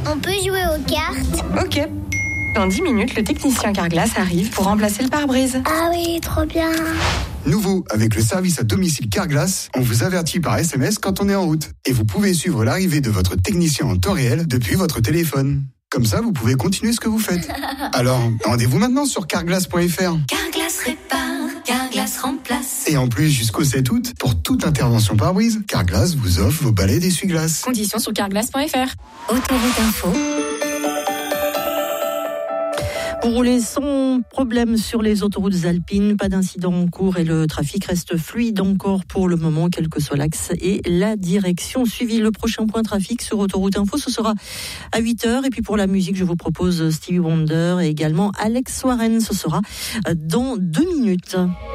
On peut jouer aux cartes? Ok. Dans 10 minutes, le technicien Carglass arrive pour remplacer le pare-brise. Ah oui, trop bien. Nouveau, avec le service à domicile Carglass, on vous avertit par SMS quand on est en route. Et vous pouvez suivre l'arrivée de votre technicien en temps réel depuis votre téléphone. Comme ça, vous pouvez continuer ce que vous faites. Alors, rendez-vous maintenant sur carglass.fr. Carglass répare, Carglass remplace. Et en plus, jusqu'au 7 août, pour toute intervention pare-brise, Carglass vous offre vos balais d'essuie-glace. Conditions sur carglass.fr. Autoroute Info. Vous roulez sans problème sur les autoroutes alpines, pas d'incident en cours et le trafic reste fluide encore pour le moment, quel que soit l'axe et la direction. Suivi le prochain point trafic sur Autoroute Info, ce sera à 8h. Et puis pour la musique, je vous propose Stevie Wonder et également Alex Warren, ce sera dans 2 minutes.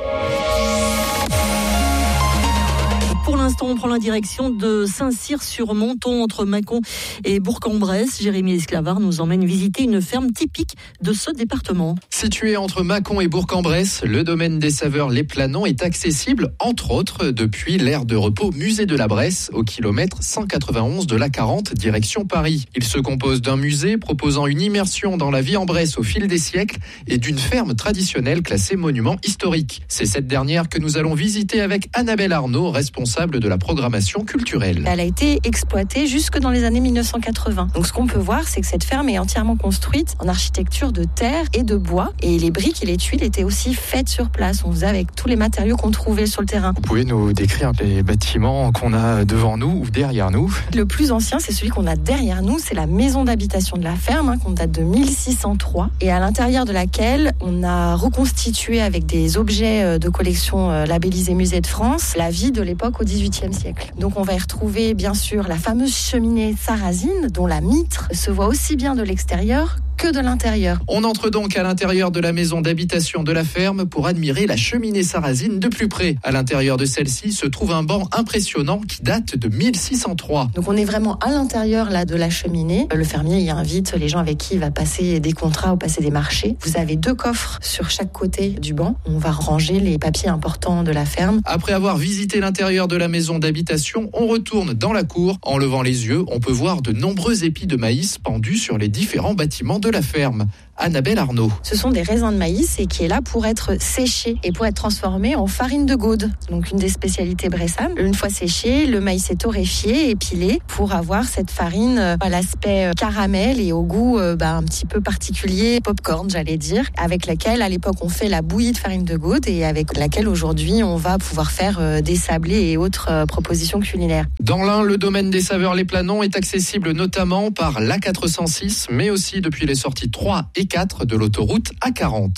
Pour l'instant, on prend la direction de Saint-Cyr-sur-Monton, entre Mâcon et Bourg-en-Bresse. Jérémy Esclavard nous emmène visiter une ferme typique de ce département. Situé entre Mâcon et Bourg-en-Bresse, le domaine des saveurs Les Planons est accessible, entre autres, depuis l'aire de repos Musée de la Bresse, au kilomètre 191 de l'A40, direction Paris. Il se compose d'un musée proposant une immersion dans la vie en Bresse au fil des siècles et d'une ferme traditionnelle classée monument historique. C'est cette dernière que nous allons visiter avec Annabelle Arnaud, responsable de la programmation culturelle. Elle a été exploitée jusque dans les années 1980. Donc ce qu'on peut voir, c'est que cette ferme est entièrement construite en architecture de terre et de bois. Et les briques et les tuiles étaient aussi faites sur place. On faisait avec tous les matériaux qu'on trouvait sur le terrain. Vous pouvez nous décrire les bâtiments qu'on a devant nous ou derrière nous? Le plus ancien, c'est celui qu'on a derrière nous. C'est la maison d'habitation de la ferme, qu'on date de 1603. Et à l'intérieur de laquelle on a reconstitué avec des objets de collection labellisés Musée de France la vie de l'époque au XVIIIe siècle. Donc on va y retrouver bien sûr la fameuse cheminée sarrasine dont la mitre se voit aussi bien de l'extérieur que de l'intérieur. On entre donc à l'intérieur de la maison d'habitation de la ferme pour admirer la cheminée sarrasine de plus près. À l'intérieur de celle-ci se trouve un banc impressionnant qui date de 1603. Donc on est vraiment à l'intérieur là de la cheminée. Le fermier y invite les gens avec qui il va passer des contrats ou passer des marchés. Vous avez 2 coffres sur chaque côté du banc. On va ranger les papiers importants de la ferme. Après avoir visité l'intérieur de la maison d'habitation, on retourne dans la cour. En levant les yeux, on peut voir de nombreux épis de maïs pendus sur les différents bâtiments de la ferme. Annabelle Arnaud. Ce sont des raisins de maïs et qui est là pour être séché et pour être transformé en farine de gaude. Donc une des spécialités bressanes. Une fois séché, le maïs est torréfié et pilé pour avoir cette farine à l'aspect caramel et au goût un petit peu particulier, popcorn j'allais dire, avec laquelle à l'époque on fait la bouillie de farine de gaude et avec laquelle aujourd'hui on va pouvoir faire des sablés et autres propositions culinaires. Dans l'Ain, le domaine des saveurs Les Planons est accessible notamment par l'A406, mais aussi depuis les sorties 3 et 4 de l'autoroute A40.